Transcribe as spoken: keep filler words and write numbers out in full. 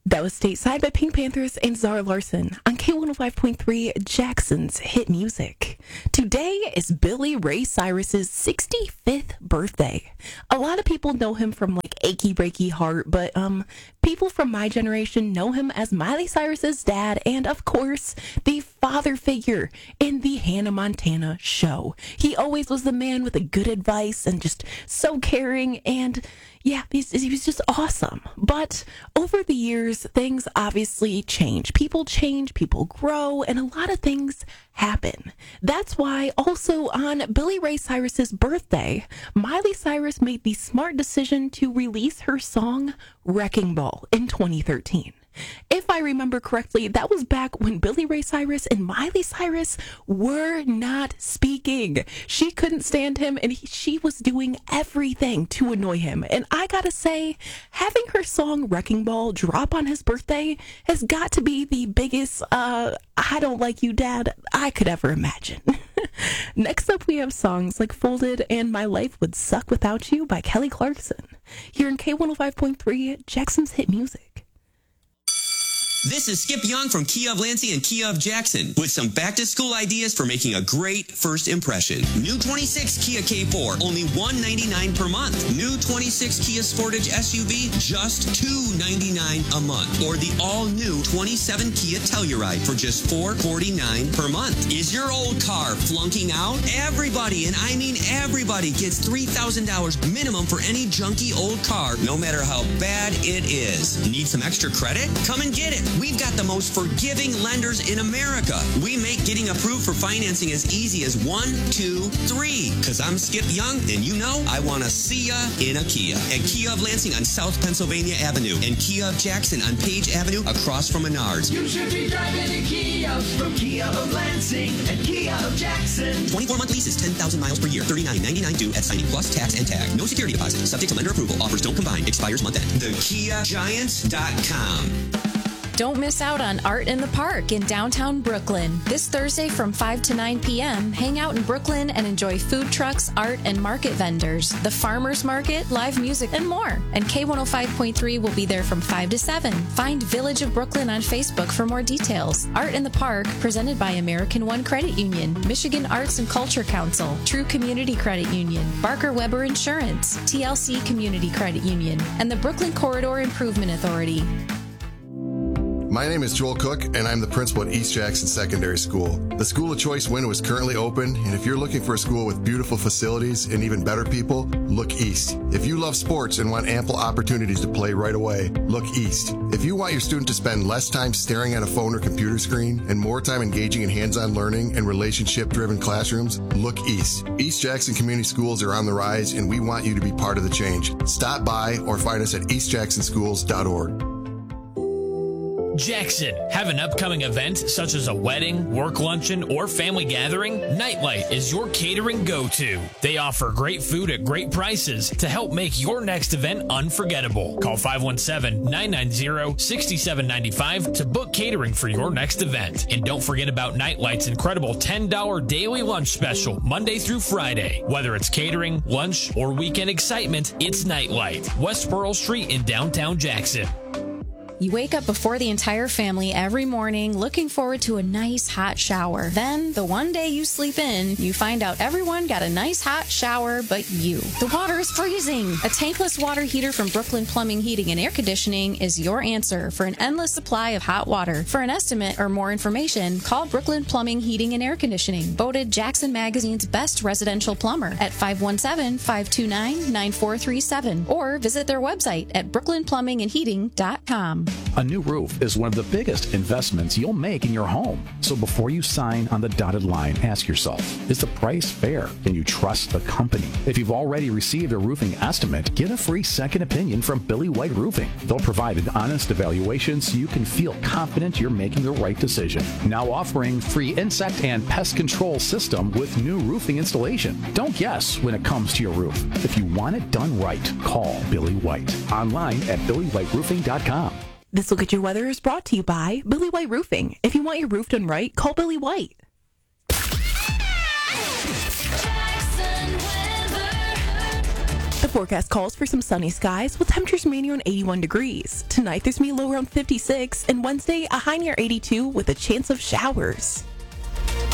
That was Stateside by Pink Panthers and Zara Larson on K one oh five point three, Jackson's Hit Music. Today is Billy Ray Cyrus's sixty-fifth birthday. A lot of people know him from like Achy Breaky Heart, but um, people from my generation know him as Miley Cyrus's dad and, of course, the father figure in the Hannah Montana show. He always was the man with the good advice and just so caring, and yeah, he's, he was just awesome. But over the years, things obviously change. People change, people grow, and a lot of things happen. That's why also on Billy Ray Cyrus's birthday, Miley Cyrus made the smart decision to release her song Wrecking Ball in twenty thirteen. If I remember correctly, that was back when Billy Ray Cyrus and Miley Cyrus were not speaking. She couldn't stand him, and he, she was doing everything to annoy him. And I gotta say, having her song Wrecking Ball drop on his birthday has got to be the biggest, uh, I don't like you, Dad, I could ever imagine. Next up, we have songs like Folded and My Life Would Suck Without You by Kelly Clarkson. Here in K one oh five point three, Jackson's Hit Music. This is Skip Young from Kia of Lansing and Kia of Jackson with some back-to-school ideas for making a great first impression. New twenty-six Kia K four, only one hundred ninety-nine dollars per month. New twenty-six Kia Sportage S U V, just two hundred ninety-nine dollars a month. Or the all-new twenty-seven Kia Telluride for just four hundred forty-nine dollars per month. Is your old car flunking out? Everybody, and I mean everybody, gets three thousand dollars minimum for any junky old car, no matter how bad it is. Need some extra credit? Come and get it. We've got the most forgiving lenders in America. We make getting approved for financing as easy as one, two, three. Because I'm Skip Young, and you know I want to see ya in a Kia. At Kia of Lansing on South Pennsylvania Avenue and Kia of Jackson on Page Avenue across from Menards. You should be driving a Kia from Kia of Lansing and Kia of Jackson. twenty-four month leases, ten thousand miles per year, thirty-nine ninety-nine due at signing plus tax and tag. No security deposit. Subject to lender approval. Offers don't combine. Expires month end. the kia giants dot com. Don't miss out on Art in the Park in downtown Brooklyn. This Thursday from five to nine p.m., hang out in Brooklyn and enjoy food trucks, art, and market vendors, the farmers market, live music, and more. And K one oh five point three will be there from five to seven. Find Village of Brooklyn on Facebook for more details. Art in the Park, presented by American One Credit Union, Michigan Arts and Culture Council, True Community Credit Union, Barker Weber Insurance, T L C Community Credit Union, and the Brooklyn Corridor Improvement Authority. My name is Joel Cook, and I'm the principal at East Jackson Secondary School. The School of Choice window is currently open, and if you're looking for a school with beautiful facilities and even better people, look east. If you love sports and want ample opportunities to play right away, look east. If you want your student to spend less time staring at a phone or computer screen and more time engaging in hands-on learning and relationship-driven classrooms, look east. East Jackson Community Schools are on the rise, and we want you to be part of the change. Stop by or find us at east jackson schools dot org. Jackson, have an upcoming event such as a wedding, work luncheon, or family gathering? Nightlight is your catering go-to. They offer great food at great prices to help make your next event unforgettable. Call five one seven, nine nine zero, six seven nine five to book catering for your next event. And don't forget about Nightlight's incredible ten dollars daily lunch special, Monday through Friday. Whether it's catering, lunch, or weekend excitement, it's Nightlight, West Pearl Street in downtown Jackson. You wake up before the entire family every morning looking forward to a nice hot shower. Then, the one day you sleep in, you find out everyone got a nice hot shower but you. The water is freezing! A tankless water heater from Brooklyn Plumbing, Heating, and Air Conditioning is your answer for an endless supply of hot water. For an estimate or more information, call Brooklyn Plumbing, Heating, and Air Conditioning, voted Jackson Magazine's best residential plumber at five one seven, five two nine, nine four three seven or visit their website at brooklyn plumbing and heating dot com. A new roof is one of the biggest investments you'll make in your home. So before you sign on the dotted line, ask yourself, is the price fair? Can you trust the company? If you've already received a roofing estimate, get a free second opinion from Billy White Roofing. They'll provide an honest evaluation so you can feel confident you're making the right decision. Now offering free insect and pest control system with new roofing installation. Don't guess when it comes to your roof. If you want it done right, call Billy White. Online at billy white roofing dot com. This Look at Your Weather is brought to you by Billy White Roofing. If you want your roof done right, call Billy White. The forecast calls for some sunny skies with temperatures mainly around eighty-one degrees. Tonight there's going to be a low around fifty-six, and Wednesday a high near eighty-two with a chance of showers.